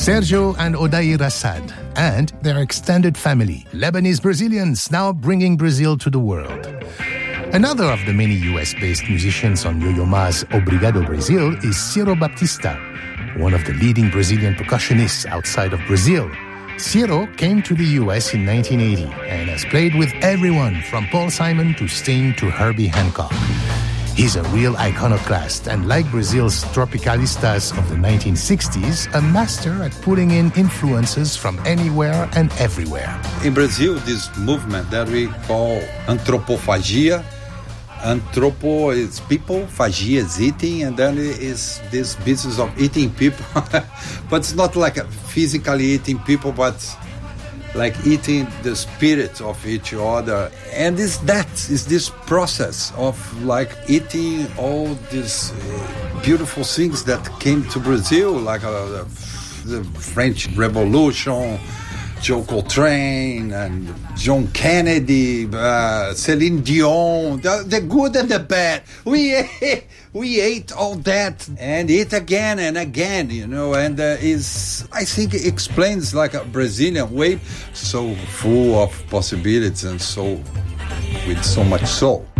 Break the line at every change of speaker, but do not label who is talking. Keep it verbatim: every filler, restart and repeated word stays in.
Sergio and Odair Assad and their extended family, Lebanese Brazilians now bringing Brazil to the world. Another of the many U S-based musicians on Yo-Yo Ma's Obrigado Brazil is Ciro Baptista, one of the leading Brazilian percussionists outside of Brazil. Ciro came to the U S in nineteen eighty and has played with everyone from Paul Simon to Sting to Herbie Hancock. He's a real iconoclast and, like Brazil's tropicalistas of the nineteen sixties, a master at pulling in influences from anywhere and everywhere.
In Brazil, this movement that we call antropofagia, anthropo is people, fagia is eating, and then it is this business of eating people. But it's not like physically eating people, but like eating the spirit of each other. And it's that, is this process of like eating all these uh, beautiful things that came to Brazil, like uh, the French Revolution, Joe Coltrane and John Kennedy, uh, Celine Dion, the, the good and the bad. We ate, we ate all that and eat again and again, you know, and uh, is I think it explains like a Brazilian way, so full of possibilities and so with so much soul.